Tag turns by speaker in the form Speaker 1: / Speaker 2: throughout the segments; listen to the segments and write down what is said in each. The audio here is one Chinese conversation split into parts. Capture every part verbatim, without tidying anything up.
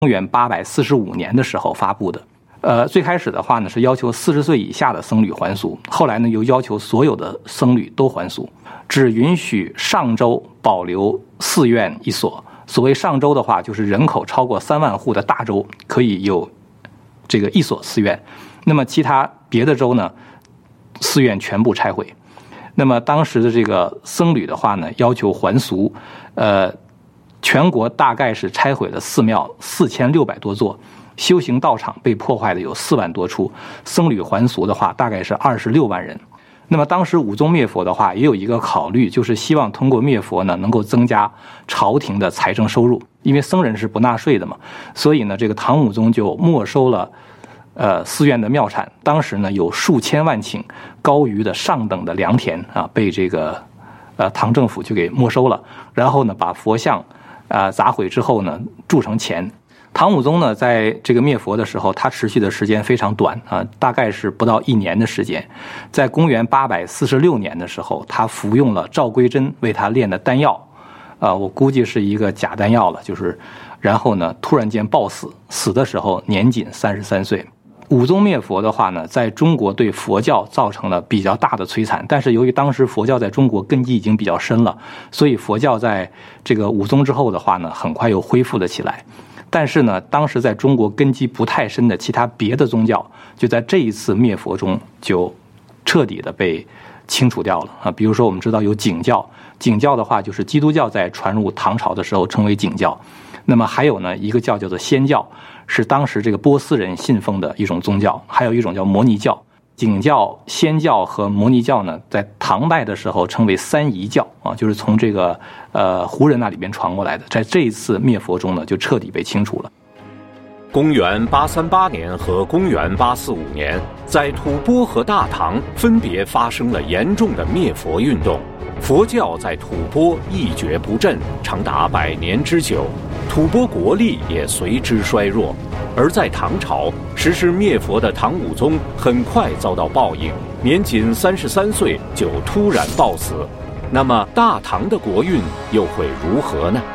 Speaker 1: 公元八百四十五年的时候发布的。呃，最开始的话呢是要求四十岁以下的僧侣还俗，后来呢又要求所有的僧侣都还俗，只允许上州保留寺院一所。所谓上州的话，就是人口超过三万户的大州可以有这个一所寺院，那么其他别的州呢，寺院全部拆毁。那么当时的这个僧侣的话呢，要求还俗，呃，全国大概是拆毁了寺庙四千六百多座，修行道场被破坏的有四万多处，僧侣还俗的话大概是二十六万人。那么当时武宗灭佛的话，也有一个考虑，就是希望通过灭佛呢，能够增加朝廷的财政收入，因为僧人是不纳税的嘛，所以呢，这个唐武宗就没收了呃寺院的庙产。当时呢，有数千万顷高于的上等的良田啊，被这个呃唐政府就给没收了，然后呢，把佛像啊、呃、砸毁之后呢，铸成钱。唐武宗呢，在这个灭佛的时候，他持续的时间非常短啊，大概是不到一年的时间。在公元八百四十六年的时候，他服用了赵归真为他炼的丹药，啊，我估计是一个假丹药了，就是，然后呢，突然间暴死，死的时候年仅三十三岁。武宗灭佛的话呢，在中国对佛教造成了比较大的摧残，但是由于当时佛教在中国根基已经比较深了，所以佛教在这个武宗之后的话呢，很快又恢复了起来。但是呢，当时在中国根基不太深的其他别的宗教，就在这一次灭佛中就彻底的被清除掉了啊。比如说，我们知道有景教，景教的话就是基督教在传入唐朝的时候称为景教。那么还有呢，一个教叫做仙教，是当时这个波斯人信奉的一种宗教，还有一种叫摩尼教。景教、仙教和摩尼教呢，在唐代的时候称为三夷教啊，就是从这个呃胡人那里边传过来的。在这一次灭佛中呢，就彻底被清除了。
Speaker 2: 公元八三八年和公元八四五年，在吐蕃和大唐分别发生了严重的灭佛运动，佛教在吐蕃一蹶不振，长达百年之久，吐蕃国力也随之衰弱。而在唐朝，实施灭佛的唐武宗很快遭到报应，年仅三十三岁就突然暴死。那么大唐的国运又会如何呢？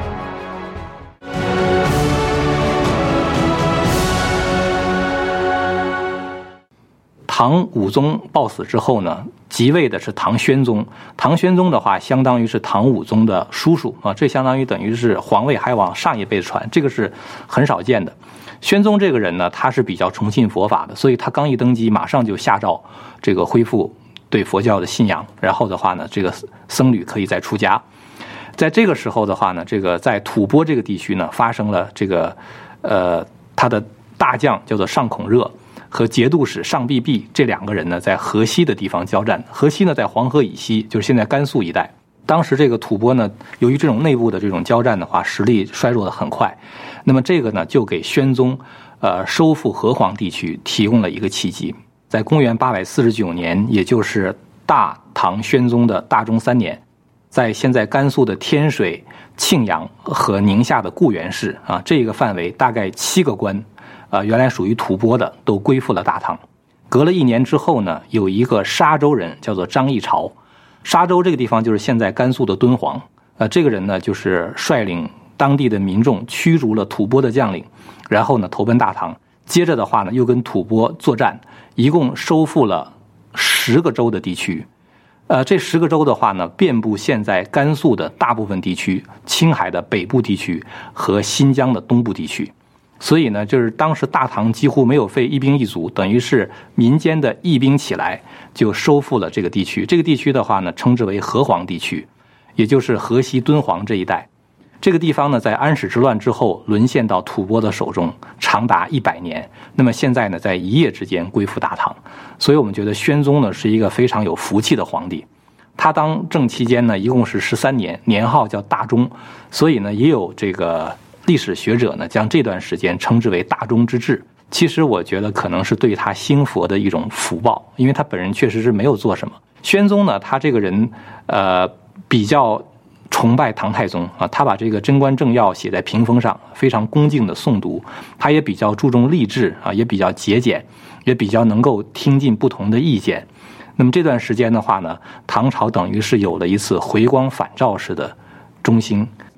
Speaker 1: 唐武宗暴死之后呢，即位的是唐宣宗。唐宣宗的话，相当于是唐武宗的叔叔啊，这相当于等于是皇位还往上一辈传，这个是很少见的。宣宗这个人呢，他是比较崇信佛法的，所以他刚一登基，马上就下诏这个恢复对佛教的信仰，然后的话呢，这个僧侣可以再出家。在这个时候的话呢，这个在吐蕃这个地区呢，发生了这个呃，他的大将叫做上孔热和节度使上必弼这两个人呢，在河西的地方交战。河西呢，在黄河以西，就是现在甘肃一带。当时这个吐蕃呢，由于这种内部的这种交战的话，实力衰弱的很快。那么这个呢，就给宣宗呃收复河湟地区提供了一个契机。在公元八百四十九年，也就是大唐宣宗的大中三年，在现在甘肃的天水、庆阳和宁夏的固原市啊，这个范围大概七个关，呃，原来属于吐蕃的都归附了大唐。隔了一年之后呢，有一个沙州人叫做张议潮。沙州这个地方就是现在甘肃的敦煌，呃，这个人呢就是率领当地的民众驱逐了吐蕃的将领，然后呢投奔大唐。接着的话呢，又跟吐蕃作战，一共收复了十个州的地区。呃，这十个州的话呢，遍布现在甘肃的大部分地区、青海的北部地区和新疆的东部地区。所以呢，就是当时大唐几乎没有费一兵一卒，等于是民间的义兵起来就收复了这个地区。这个地区的话呢，称之为河湟地区，也就是河西敦煌这一带。这个地方呢，在安史之乱之后沦陷到吐蕃的手中，长达一百年。那么现在呢，在一夜之间归附大唐。所以我们觉得宣宗呢是一个非常有福气的皇帝。他当政期间呢，一共是十三年，年号叫大中。所以呢，也有这个历史学者呢，将这段时间称之为大中之治。其实我觉得可能是对他兴佛的一种福报，因为他本人确实是没有做什么。宣宗呢，他这个人呃比较崇拜唐太宗啊，他把这个贞观政要写在屏风上，非常恭敬的诵读。他也比较注重励志啊，也比较节俭，也比较能够听进不同的意见。那么这段时间的话呢，唐朝等于是有了一次回光返照式的中兴。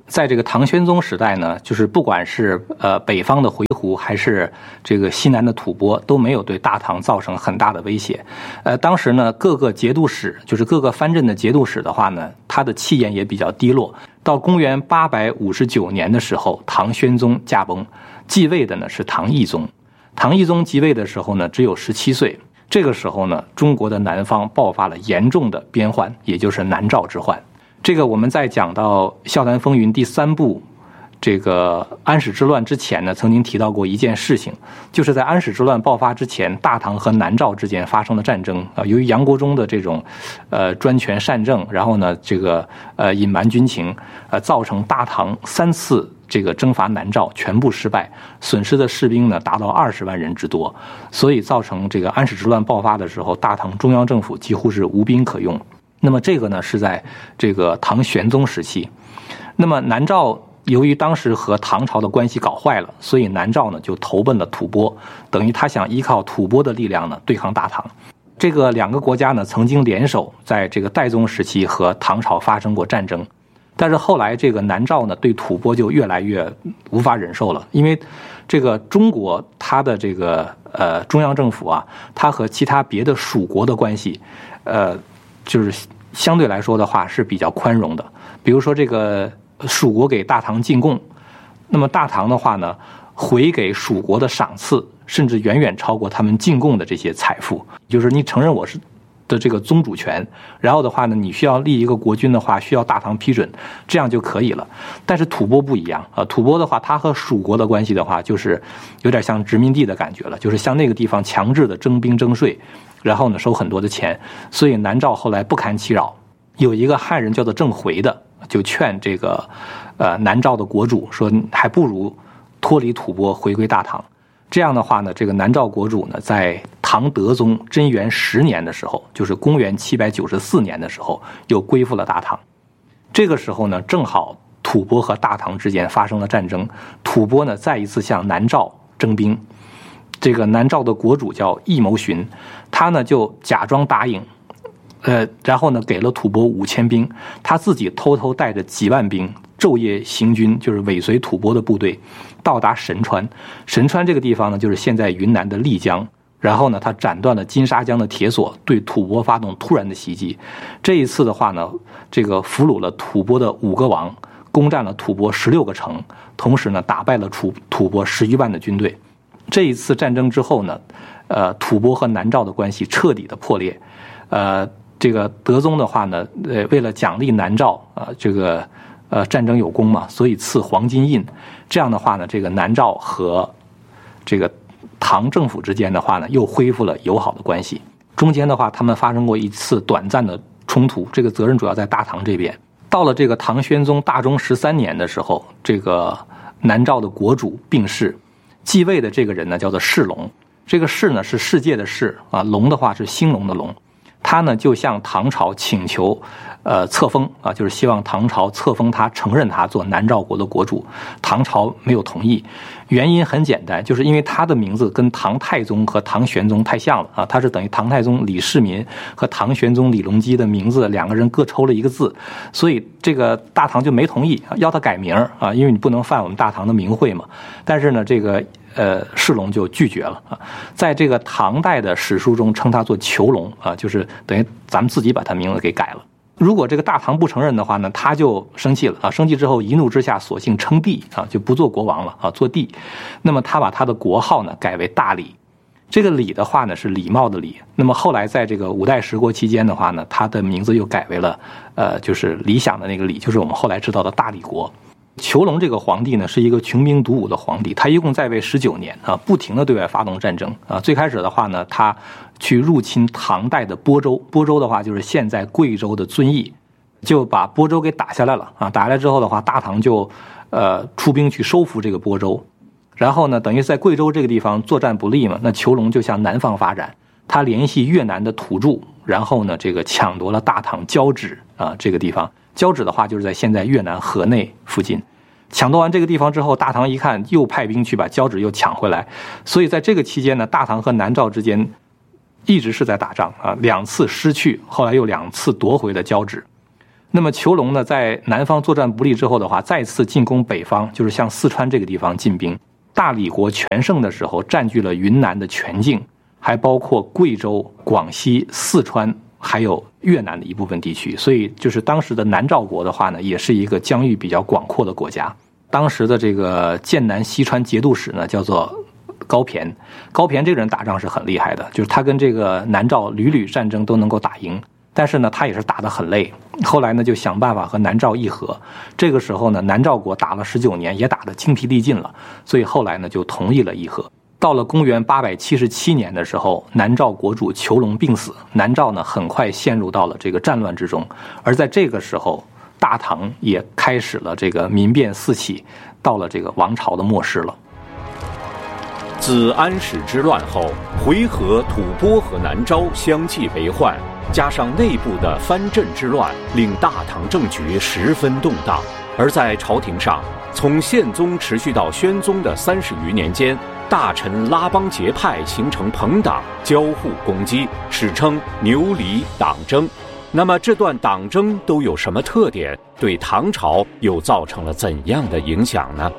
Speaker 1: 在这个唐玄宗时代呢，就是不管是呃北方的回鹘，还是这个西南的吐蕃，都没有对大唐造成很大的威胁。呃，当时呢，各个节度使，就是各个藩镇的节度使的话呢，他的气焰也比较低落。到公元八百五十九年的时候，唐宣宗驾崩，继位的呢是唐懿宗。唐懿宗即位的时候呢，只有十七岁。这个时候呢，中国的南方爆发了严重的边患，也就是南诏之患。这个我们在讲到《笑谈风云》第三部这个安史之乱之前呢，曾经提到过一件事情，就是在安史之乱爆发之前，大唐和南诏之间发生了战争啊。由于杨国忠的这种呃专权擅政，然后呢这个呃隐瞒军情，呃造成大唐三次这个征伐南诏全部失败，损失的士兵呢达到二十万人之多，所以造成这个安史之乱爆发的时候，大唐中央政府几乎是无兵可用。那么这个呢是在这个唐玄宗时期。那么南诏由于当时和唐朝的关系搞坏了，所以南诏呢就投奔了吐蕃，等于他想依靠吐蕃的力量呢对抗大唐。这个两个国家呢曾经联手在这个代宗时期和唐朝发生过战争，但是后来这个南诏呢对吐蕃就越来越无法忍受了，因为这个中国它的这个呃中央政府啊，它和其他别的属国的关系，呃就是相对来说的话是比较宽容的。比如说这个蜀国给大唐进贡，那么大唐的话呢，回给蜀国的赏赐甚至远远超过他们进贡的这些财富。就是你承认我是的这个宗主权，然后的话呢，你需要立一个国君的话，需要大唐批准，这样就可以了。但是吐蕃不一样啊，吐蕃的话，它和蜀国的关系的话，就是有点像殖民地的感觉了，就是向那个地方强制的征兵征税，然后呢收很多的钱。所以南诏后来不堪其扰，有一个汉人叫做郑回的，就劝这个呃南诏的国主说，还不如脱离吐蕃回归大唐。这样的话呢，这个南诏国主呢，在唐德宗贞元十年的时候，就是公元七百九十四年的时候，又归附了大唐。这个时候呢，正好吐蕃和大唐之间发生了战争，吐蕃呢再一次向南诏征兵。这个南诏的国主叫义谋寻，他呢就假装答应，呃，然后呢给了吐蕃五千兵，他自己偷偷带着几万兵，昼夜行军，就是尾随吐蕃的部队，到达神川。神川这个地方呢，就是现在云南的丽江。然后呢，他斩断了金沙江的铁索，对吐蕃发动突然的袭击。这一次的话呢，这个俘虏了吐蕃的五个王，攻占了吐蕃十六个城，同时呢，打败了吐吐蕃十余万的军队。这一次战争之后呢，呃，吐蕃和南诏的关系彻底的破裂。呃，这个德宗的话呢，呃，为了奖励南诏啊、呃，这个呃战争有功嘛，所以赐黄金印。这样的话呢，这个南诏和这个唐政府之间的话呢，又恢复了友好的关系。中间的话，他们发生过一次短暂的冲突，这个责任主要在大唐这边。到了这个唐宣宗大中十三年的时候，这个南诏的国主病逝，继位的这个人呢叫做世龙。这个世呢是世界的世啊，龙的话是兴隆的龙。他呢就向唐朝请求呃册封啊，就是希望唐朝册封他，承认他做南诏国的国主。唐朝没有同意，原因很简单，就是因为他的名字跟唐太宗和唐玄宗太像了啊，他是等于唐太宗李世民和唐玄宗李隆基的名字两个人各抽了一个字，所以这个大唐就没同意要他改名啊，因为你不能犯我们大唐的名讳嘛。但是呢，这个呃世龙就拒绝了啊，在这个唐代的史书中称他做囚龙啊，就是等于咱们自己把他名字给改了。如果这个大唐不承认的话呢，他就生气了啊！生气之后，一怒之下，索性称帝啊，就不做国王了啊，做帝。那么他把他的国号呢改为大理，这个礼的话呢是礼貌的礼。那么后来在这个五代十国期间的话呢，他的名字又改为了呃，就是理想的那个理，就是我们后来知道的大理国。囚龙这个皇帝呢是一个穷兵黩武的皇帝，他一共在位十九年啊，不停的对外发动战争啊。最开始的话呢，他去入侵唐代的播州，播州的话就是现在贵州的遵义，就把播州给打下来了啊。打下来之后的话，大唐就呃出兵去收复这个播州，然后呢，等于在贵州这个地方作战不利嘛，那囚龙就向南方发展，他联系越南的土著，然后呢，这个抢夺了大唐交趾啊这个地方。交趾的话就是在现在越南河内附近。抢夺完这个地方之后，大唐一看又派兵去把交趾又抢回来，所以在这个期间呢，大唐和南诏之间一直是在打仗啊，两次失去，后来又两次夺回了交趾。 那么裘龙呢，在南方作战不利之后的话，再次进攻北方，就是向四川这个地方进兵。大理国全盛的时候，占据了云南的全境，还包括贵州、广西、四川，还有越南的一部分地区。所以，就是当时的南诏国的话呢，也是一个疆域比较广阔的国家。当时的这个剑南西川节度使呢，叫做高骈。高骈这个人打仗是很厉害的，就是他跟这个南诏屡屡战争都能够打赢。但是呢，他也是打得很累，后来呢就想办法和南诏议和。这个时候呢，南诏国打了十九年，也打得精疲力尽了，所以后来呢就同意了议和。到了公元八百七十七年的时候，南诏国主裘龙病死，南诏呢很快陷入到了这个战乱之中。而在这个时候，大唐也开始了这个民变四起，到了这个王朝的末世了。
Speaker 2: 自安史之乱后，回纥、吐蕃和南诏相继为患，加上内部的藩镇之乱，令大唐政局十分动荡。而在朝廷上，从宪宗持续到宣宗的三十余年间，大臣拉帮结派，形成朋党，交互攻击，史称牛李党争。那么这段党争都有什么特点？对唐朝又造成了怎样的影响呢？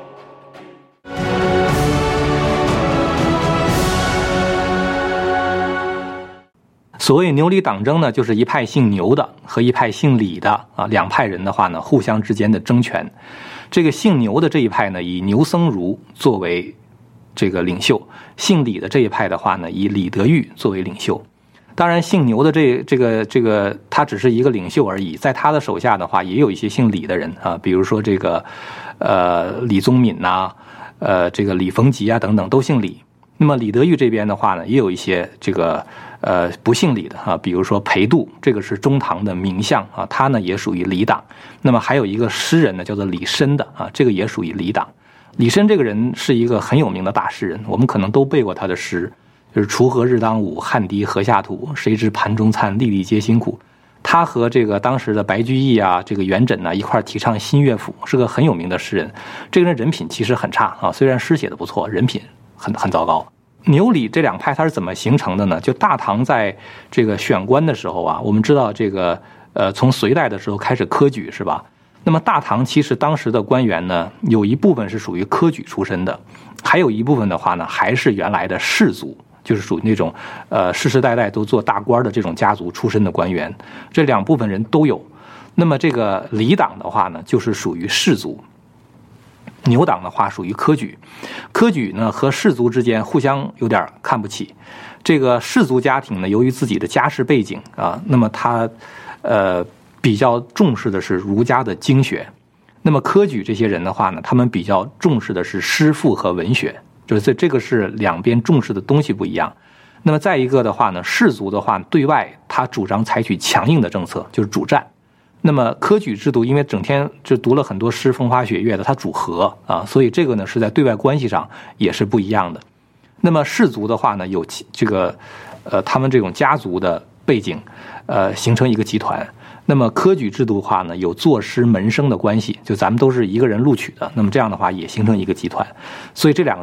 Speaker 1: 所谓牛李党争呢，就是一派姓牛的和一派姓李的啊，两派人的话呢，互相之间的争权。这个姓牛的这一派呢，以牛僧孺作为这个领袖；姓李的这一派的话呢，以李德裕作为领袖。当然，姓牛的这这个这个他只是一个领袖而已，在他的手下的话，也有一些姓李的人啊，比如说这个呃李宗闵呐、呃这个李逢吉啊等等，都姓李。那么李德裕这边的话呢，也有一些这个呃不姓李的啊，比如说裴度，这个是中唐的名相啊，他呢也属于李党。那么还有一个诗人呢，叫做李绅的啊，这个也属于李党。李绅这个人是一个很有名的大诗人，我们可能都背过他的诗，就是锄禾日当午，汗滴禾下土，谁知盘中餐，粒粒皆辛苦。他和这个当时的白居易啊，这个元稹呢一块提倡新乐府，是个很有名的诗人。这个人人品其实很差啊，虽然诗写的不错，人品很很糟糕。牛李这两派它是怎么形成的呢？就大唐在这个选官的时候啊，我们知道这个呃从隋代的时候开始科举是吧？那么大唐其实当时的官员呢，有一部分是属于科举出身的，还有一部分的话呢，还是原来的士族，就是属于那种呃世世代代都做大官的这种家族出身的官员，这两部分人都有。那么这个李党的话呢，就是属于士族。牛党的话属于科举，科举呢和士族之间互相有点看不起。这个士族家庭呢，由于自己的家世背景啊，那么他呃比较重视的是儒家的经学。那么科举这些人的话呢，他们比较重视的是诗赋和文学，就是这个是两边重视的东西不一样。那么再一个的话呢，士族的话对外他主张采取强硬的政策，就是主战。那么科举制度因为整天就读了很多诗风花雪月的，它主和啊，所以这个呢是在对外关系上也是不一样的。那么士族的话呢，有这个呃他们这种家族的背景，呃形成一个集团。那么科举制度的话呢，有作诗门生的关系，就咱们都是一个人录取的，那么这样的话也形成一个集团。所以这两个